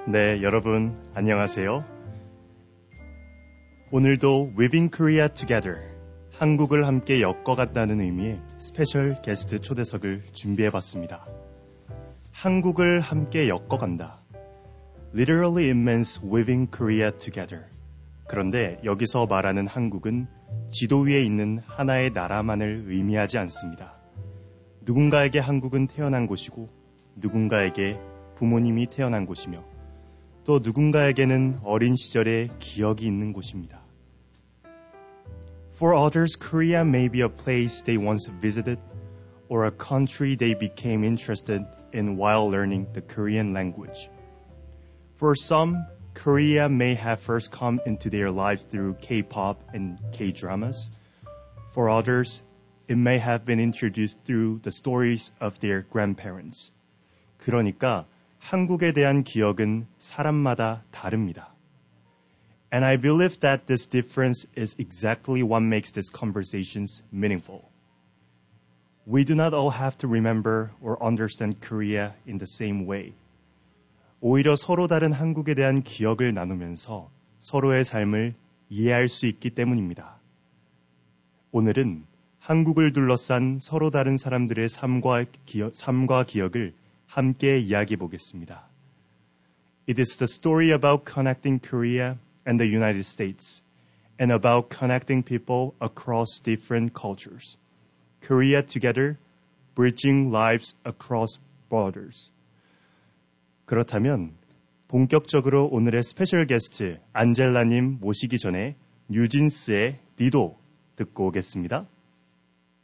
네, 여러분 안녕하세요. 오늘도 Weaving Korea Together, 한국을 함께 엮어간다는 의미의 스페셜 게스트 초대석을 준비해봤습니다. 한국을 함께 엮어간다. Literally it means weaving Korea together. 그런데 여기서 말하는 한국은 지도 위에 있는 하나의 나라만을 의미하지 않습니다. 누군가에게 한국은 태어난 곳이고 누군가에게 부모님이 태어난 곳이며 또 누군가에게는 어린 시절의 기억이 있는 곳입니다. For others, Korea may be a place they once visited or a country they became interested in while learning the Korean language. For some, Korea may have first come into their lives through K-pop and K-dramas. For others, it may have been introduced through the stories of their grandparents. 그러니까 한국에 대한 기억은 사람마다 다릅니다. And I believe that this difference is exactly what makes these conversations meaningful. We do not all have to remember or understand Korea in the same way. 오히려 서로 다른 한국에 대한 기억을 나누면서 서로의 삶을 이해할 수 있기 때문입니다. 오늘은 한국을 둘러싼 서로 다른 사람들의 삶과 기억을 함께 이야기해 보겠습니다. It is the story about connecting Korea and the United States and about connecting people across different cultures. Korea together, bridging lives across borders. 그렇다면 본격적으로 오늘의 스페셜 게스트 안젤라님 모시기 전에 뉴진스의 니도 듣고 오겠습니다.